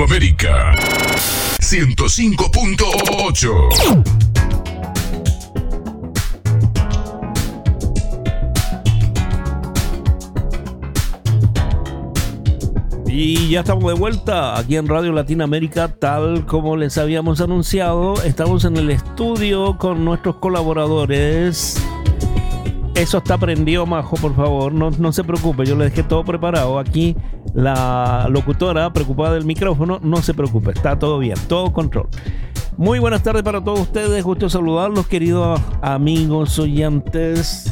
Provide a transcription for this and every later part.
Latinoamérica. 105.8. Y ya estamos de vuelta aquí en Radio Latinoamérica, tal como les habíamos anunciado. Estamos en el estudio con nuestros colaboradores. Eso está prendido, Majo, por favor, no se preocupe, yo le dejé todo preparado. Aquí la locutora preocupada del micrófono, no se preocupe, está todo bien, todo control. Muy buenas tardes para todos ustedes, gusto saludarlos, queridos amigos oyentes.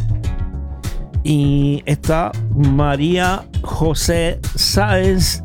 Y está María José Sáez,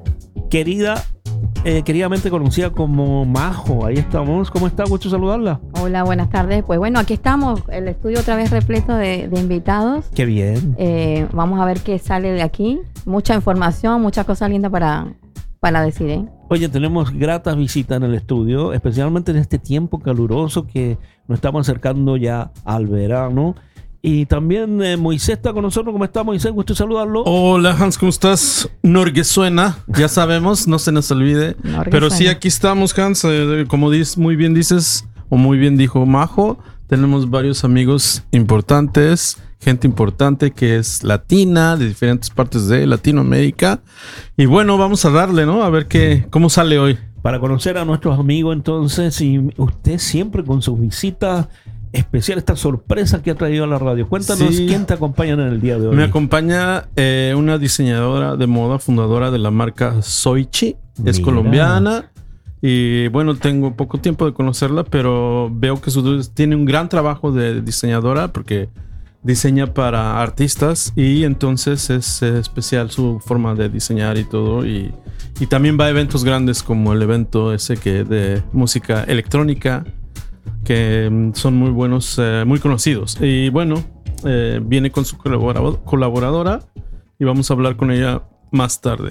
queridamente conocida como Majo. Ahí estamos. ¿Cómo está? Gusto saludarla. Hola, buenas tardes. Pues bueno, aquí estamos, el estudio otra vez repleto de invitados. Qué bien. Vamos a ver qué sale de aquí. Mucha información, muchas cosas lindas para decir, ¿eh? Oye, tenemos gratas visitas en el estudio, especialmente en este tiempo caluroso que nos estamos acercando ya al verano. Y también Moisés está con nosotros. ¿Cómo está, Moisés? Gusto saludarlo. Hola, Hans, ¿cómo estás? Norguesuena, ya sabemos, no se nos olvide. Pero sí, aquí estamos, Hans. Como muy bien dices, o muy bien dijo Majo, tenemos varios amigos importantes, gente importante que es latina, de diferentes partes de Latinoamérica. Y bueno, vamos a darle, ¿no? A ver cómo sale hoy. Para conocer a nuestros amigos, entonces, y usted siempre con sus visitas especial, esta sorpresa que ha traído a la radio. Cuéntanos, sí. ¿Quién te acompaña en el día de hoy? Me acompaña una diseñadora de moda, fundadora de la marca Soichi. Es colombiana. Y bueno, tengo poco tiempo de conocerla, pero veo que tiene un gran trabajo de diseñadora porque diseña para artistas y entonces es especial su forma de diseñar y todo. Y también va a eventos grandes como el evento ese de música electrónica, que son muy buenos, muy conocidos. Y bueno, viene con su colaboradora y vamos a hablar con ella más tarde.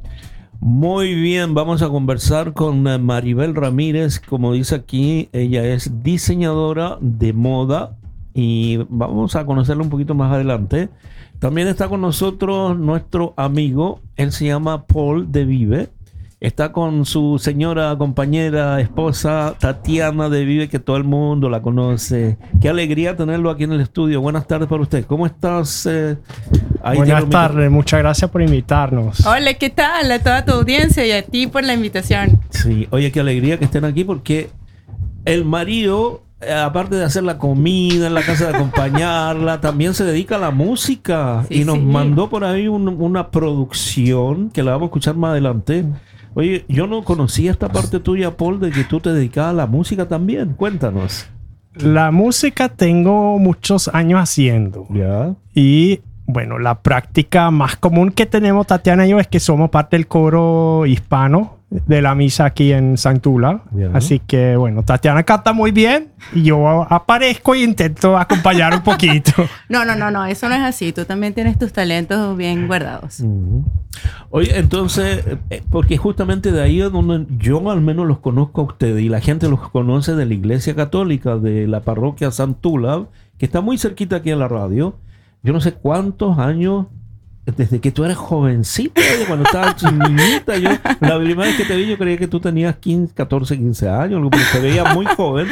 Muy bien, vamos a conversar con Maribel Ramírez. Como dice aquí, ella es diseñadora de moda y vamos a conocerla un poquito más adelante. También está con nosotros nuestro amigo, él se llama Paul de Vive. Está con su señora, compañera, esposa, Tatiana de Vive, que todo el mundo la conoce. Qué alegría tenerlo aquí en el estudio. Buenas tardes para usted. ¿Cómo estás? Buenas tardes, muchas gracias por invitarnos. Hola, ¿qué tal? A toda tu audiencia y a ti por la invitación. Sí, oye, qué alegría que estén aquí porque el marido, aparte de hacer la comida en la casa, de acompañarla, también se dedica a la música. Sí, y nos mandó por ahí una producción que la vamos a escuchar más adelante. Oye, yo no conocía esta parte tuya, Paul, de que tú te dedicabas a la música también. Cuéntanos. La música tengo muchos años haciendo. Ya. Y bueno, la práctica más común que tenemos, Tatiana y yo, es que somos parte del coro hispano de la misa aquí en Santula. Yeah. Así que bueno, Tatiana canta muy bien y yo aparezco y intento acompañar un poquito. No, eso no es así. Tú también tienes tus talentos bien guardados. Oye, entonces, porque justamente de ahí es donde yo al menos los conozco a ustedes y la gente los conoce de la Iglesia Católica, de la parroquia Santula, que está muy cerquita aquí en la radio. Yo no sé cuántos años, desde que tú eras jovencita, cuando estabas niñita, la primera vez que te vi yo creía que tú tenías 14, 15 años, porque te veía muy joven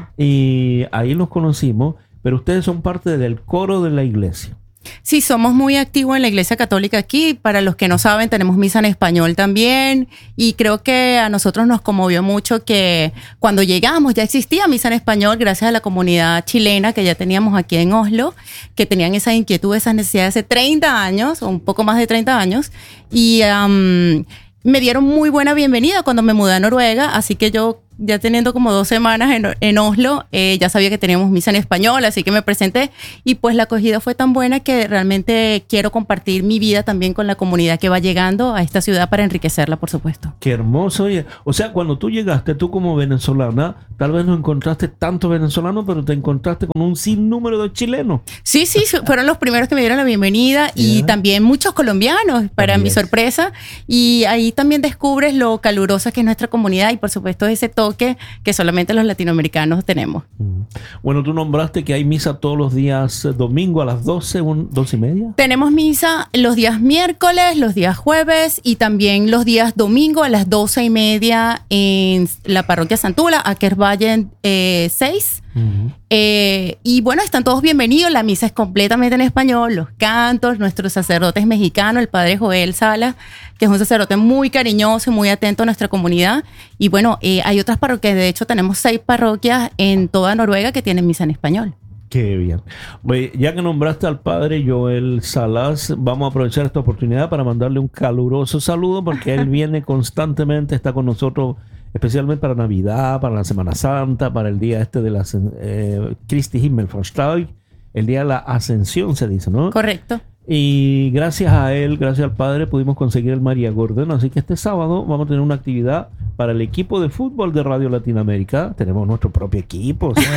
y ahí nos conocimos, pero ustedes son parte del coro de la iglesia. Sí, somos muy activos en la Iglesia Católica aquí. Para los que no saben, tenemos misa en español también. Y creo que a nosotros nos conmovió mucho que cuando llegamos ya existía misa en español gracias a la comunidad chilena que ya teníamos aquí en Oslo, que tenían esa inquietud, esas necesidades hace 30 años o un poco más de 30 años. Y me dieron muy buena bienvenida cuando me mudé a Noruega. Así que yo, ya teniendo como 2 semanas en Oslo, ya sabía que teníamos misa en español, así que me presenté y pues la acogida fue tan buena que realmente quiero compartir mi vida también con la comunidad que va llegando a esta ciudad para enriquecerla, por supuesto. Qué hermoso. Oye, o sea, cuando tú llegaste, tú como venezolana, tal vez no encontraste tantos venezolanos, pero te encontraste con un sinnúmero de chilenos. Sí, fueron los primeros que me dieron la bienvenida y también muchos colombianos, para mi sorpresa. Y ahí también descubres lo calurosa que es nuestra comunidad y por supuesto ese toque toque que solamente los latinoamericanos tenemos. Bueno, tú nombraste que hay misa todos los días domingo a las 12, 12:30. Tenemos misa los días miércoles, los días jueves y también los días domingo a las 12:30 en la parroquia Santula, Ackervalle 6. Y bueno, están todos bienvenidos. La misa es completamente en español, los cantos, nuestro sacerdote es mexicano, el padre Joel Sala, que es un sacerdote muy cariñoso y muy atento a nuestra comunidad. Y bueno, hay otras parroquias, de hecho tenemos 6 parroquias en toda Noruega que tienen misa en español. Qué bien. Oye, ya que nombraste al padre Joel Salas, vamos a aprovechar esta oportunidad para mandarle un caluroso saludo porque él viene constantemente, está con nosotros especialmente para Navidad, para la Semana Santa, para el día de la Christi Himmelfahrt, el día de la Ascensión se dice, ¿no? Correcto. Y gracias a él, gracias al padre, pudimos conseguir el María Gordon. Así que este sábado vamos a tener una actividad para el equipo de fútbol de Radio Latinoamérica. Tenemos nuestro propio equipo. ¿Sí?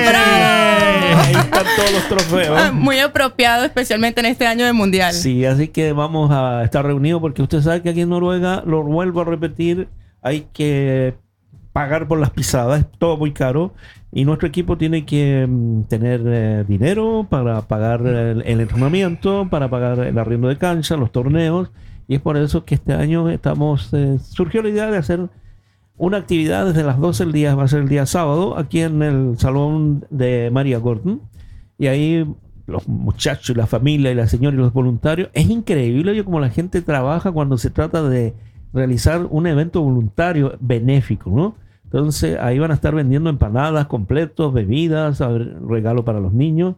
Ahí están todos los trofeos. Muy apropiado, especialmente en este año de Mundial. Sí, así que vamos a estar reunidos porque usted sabe que aquí en Noruega, lo vuelvo a repetir, hay que pagar por las pisadas, es todo muy caro. Y nuestro equipo tiene que tener dinero para pagar el entrenamiento, para pagar el arriendo de cancha, los torneos. Y es por eso que este año surgió la idea de hacer una actividad desde las 12 del día, va a ser el día sábado, aquí en el salón de María Gordon. Y ahí los muchachos y la familia y la señora y los voluntarios. Es increíble yo como la gente trabaja cuando se trata de realizar un evento voluntario benéfico, ¿no? Entonces ahí van a estar vendiendo empanadas, completos, bebidas, regalo para los niños.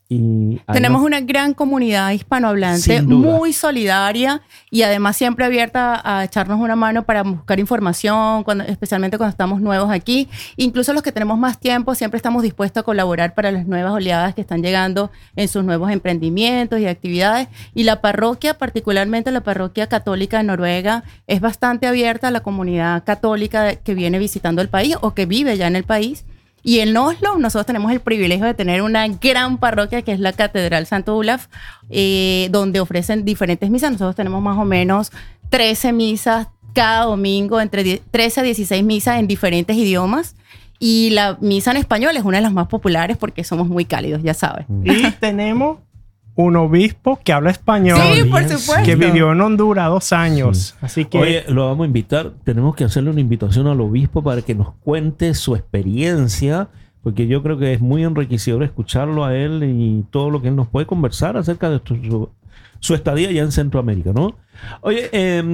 Y tenemos una gran comunidad hispanohablante, muy solidaria y además siempre abierta a echarnos una mano para buscar información, especialmente cuando estamos nuevos aquí. Incluso los que tenemos más tiempo, siempre estamos dispuestos a colaborar para las nuevas oleadas que están llegando en sus nuevos emprendimientos y actividades. Y la parroquia, particularmente la parroquia católica de Noruega, es bastante abierta a la comunidad católica que viene visitando el país o que vive ya en el país. Y en Oslo nosotros tenemos el privilegio de tener una gran parroquia que es la Catedral Santo Olaf, donde ofrecen diferentes misas. Nosotros tenemos más o menos 13 misas cada domingo, entre 13 a 16 misas en diferentes idiomas. Y la misa en español es una de las más populares porque somos muy cálidos, ya sabes. Y tenemos un obispo que habla español. Sí, por supuesto. Que vivió en Honduras 2 años. Sí. Así que... Oye, lo vamos a invitar. Tenemos que hacerle una invitación al obispo para que nos cuente su experiencia, porque yo creo que es muy enriquecedor escucharlo a él y todo lo que él nos puede conversar acerca de su estadía allá en Centroamérica, ¿no? Oye,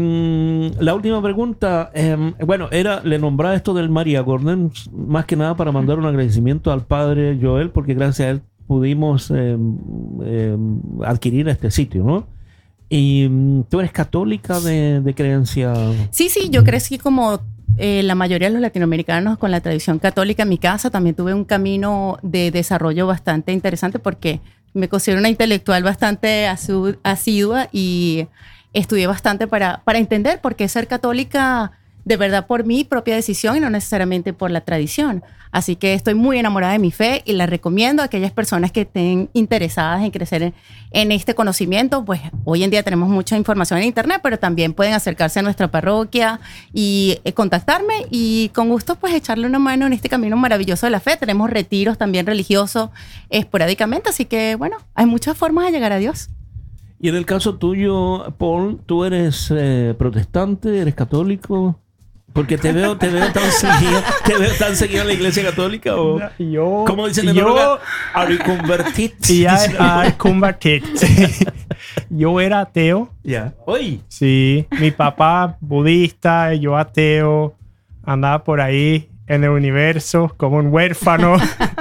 la última pregunta, bueno, le nombraba esto del María Gordon, más que nada para mandar un agradecimiento al padre Joel, porque gracias a él pudimos adquirir este sitio, ¿no? Y tú eres católica de creencia. Sí, yo crecí como la mayoría de los latinoamericanos con la tradición católica en mi casa. También tuve un camino de desarrollo bastante interesante porque me considero una intelectual bastante asidua y estudié bastante para entender por qué ser católica de verdad por mi propia decisión y no necesariamente por la tradición. Así que estoy muy enamorada de mi fe y la recomiendo a aquellas personas que estén interesadas en crecer en este conocimiento. Pues hoy en día tenemos mucha información en internet, pero también pueden acercarse a nuestra parroquia y contactarme y con gusto pues echarle una mano en este camino maravilloso de la fe. Tenemos retiros también religiosos esporádicamente, así que bueno, hay muchas formas de llegar a Dios. Y en el caso tuyo, Paul, ¿tú eres protestante, eres católico? Porque te veo tan seguido en la iglesia católica. ¿O? ¿Cómo dicen en Noruega? ¿Are you converted? Ya, converted. Yo era ateo. Ya. ¿Hoy? Sí. Mi papá budista, yo ateo. Andaba por ahí en el universo como un huérfano.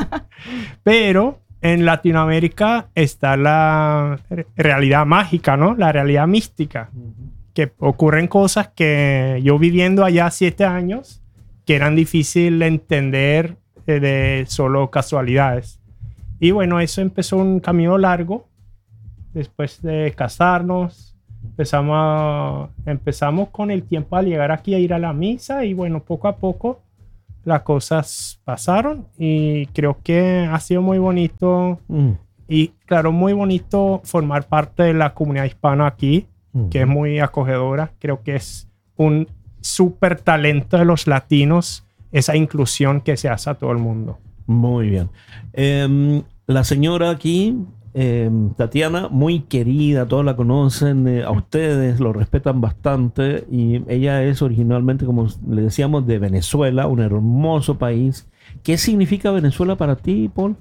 Pero en Latinoamérica está la realidad mágica, ¿no? La realidad mística. Que ocurren cosas que yo viviendo allá 7 años que eran difíciles de entender de solo casualidades. Y bueno, eso empezó un camino largo. Después de casarnos, empezamos con el tiempo a llegar aquí a ir a la misa y bueno, poco a poco las cosas pasaron y creo que ha sido muy bonito y claro, muy bonito formar parte de la comunidad hispana aquí. Que es muy acogedora. Creo que es un súper talento de los latinos esa inclusión que se hace a todo el mundo. Muy bien. La señora aquí, Tatiana, muy querida, todos la conocen, a ustedes lo respetan bastante y ella es originalmente, como le decíamos, de Venezuela, un hermoso país. ¿Qué significa Venezuela para ti, Paul?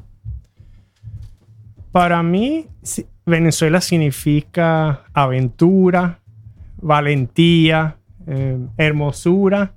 Para mí, Venezuela significa aventura, valentía, hermosura,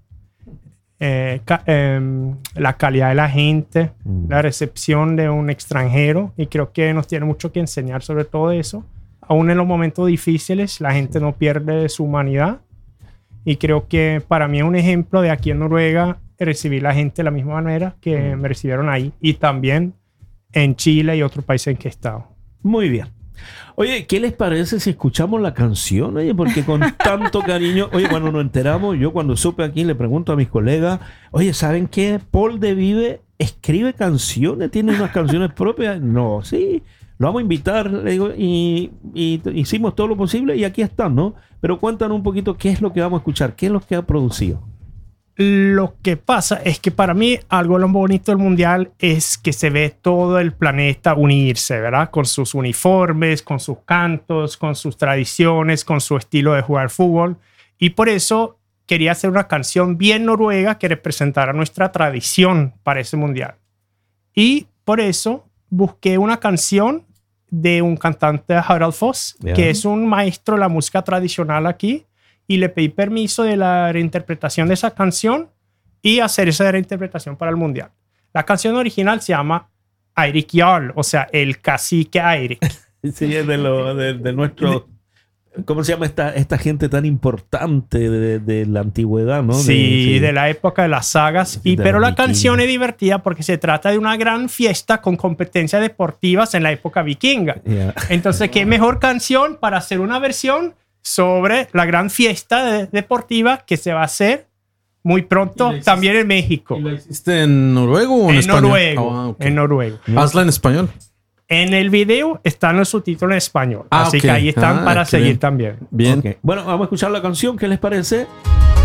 la calidad de la gente, la recepción de un extranjero, y creo que nos tiene mucho que enseñar sobre todo eso. Aún en los momentos difíciles la gente no pierde su humanidad, y creo que para mí es un ejemplo de aquí en Noruega recibir la gente de la misma manera que me recibieron ahí, y también en Chile y otros países en que he estado. Muy bien. Oye, ¿qué les parece si escuchamos la canción? Oye, porque con tanto cariño, oye, cuando nos enteramos, yo cuando supe aquí le pregunto a mis colegas, oye, ¿saben qué? Paul de Vive escribe canciones, tiene unas canciones propias. No, sí, lo vamos a invitar, le digo, y hicimos todo lo posible y aquí están, ¿no? Pero cuéntanos un poquito qué es lo que vamos a escuchar, qué es lo que ha producido. Lo que pasa es que para mí algo lo bonito del mundial es que se ve todo el planeta unirse, ¿verdad? Con sus uniformes, con sus cantos, con sus tradiciones, con su estilo de jugar fútbol. Y por eso quería hacer una canción bien noruega que representara nuestra tradición para ese mundial. Y por eso busqué una canción de un cantante, Harald Foss, que es un maestro de la música tradicional aquí. Y le pedí permiso de la reinterpretación de esa canción y hacer esa reinterpretación para el mundial. La canción original se llama Eirik Jarl, o sea, el cacique Eirik. Sí, es de nuestro... ¿Cómo se llama esta gente tan importante de la antigüedad, no? Sí, de la época de las sagas. Pero la canción es divertida porque se trata de una gran fiesta con competencias deportivas en la época vikinga. Yeah. Entonces, ¿qué mejor canción para hacer una versión sobre la gran fiesta deportiva que se va a hacer muy pronto también en México? ¿Y la hiciste en noruego o en español? Noruego, okay. En noruego. Hazla en español. En el video están los subtítulos en español. Así que ahí están para seguir bien. también. Bien. Okay. Bueno, vamos a escuchar la canción. ¿Qué les parece?